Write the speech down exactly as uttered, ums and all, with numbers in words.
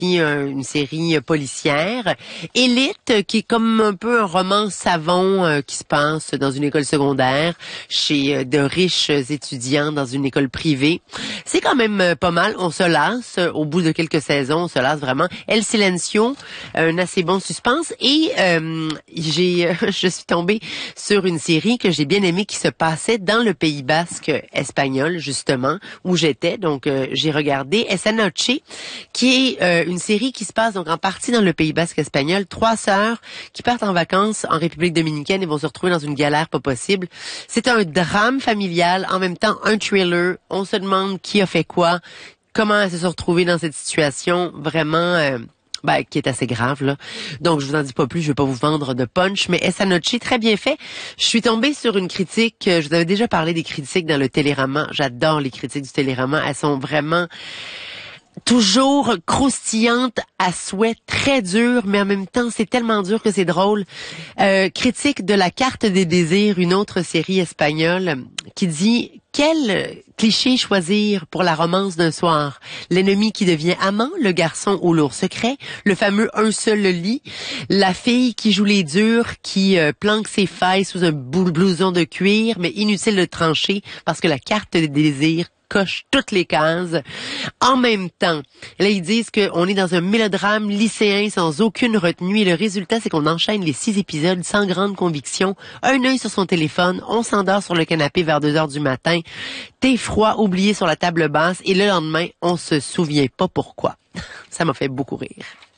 euh, une série policière. Élite, qui est comme un peu un roman savon euh, qui se passe dans une école secondaire, chez euh, de riches étudiants dans une école privée. C'est quand même euh, pas mal. On se lasse. Au bout de quelques saisons, on se lasse vraiment. El Silencio, un assez bon suspense. Et euh, j'ai, euh, je suis tombée sur une série que j'ai bien aimée qui se passait dans le Pays Basque espagnol, justement, où j'étais. Donc, euh, j'ai regardé Esa Noche, qui est euh, une série qui se passe donc en partie dans le Pays Basque espagnol. Trois sœurs qui partent en vacances en République dominicaine et vont se retrouver dans une galère pas possible. C'est un drame familial, en même temps un thriller. On se demande qui a fait quoi, comment elles se sont retrouvées dans cette situation vraiment euh, ben, qui est assez grave, là. Donc, je vous en dis pas plus, je vais pas vous vendre de punch, mais Esa Noche, très bien fait. Je suis tombée sur une critique, je vous avais déjà parlé des critiques dans le Télérama. J'adore les critiques du Télérama. Elles sont vraiment toujours croustillantes à souhait, très dures, mais en même temps, c'est tellement dur que c'est drôle. Euh, critique de La Carte des désirs, une autre série espagnole, qui dit « Quel cliché choisir pour la romance d'un soir? L'ennemi qui devient amant, le garçon au lourd secret, le fameux un seul lit, la fille qui joue les durs, qui euh, planque ses failles sous un blouson de cuir, mais inutile de trancher parce que la carte des désirs coche toutes les cases. En même temps, là, ils disent qu'on est dans un mélodrame lycéen sans aucune retenue et le résultat, c'est qu'on enchaîne les six épisodes sans grande conviction. Un œil sur son téléphone, on s'endort sur le canapé vers deux heures du matin, thé froid oublié sur la table basse et le lendemain, on se souvient pas pourquoi. Ça m'a fait beaucoup rire.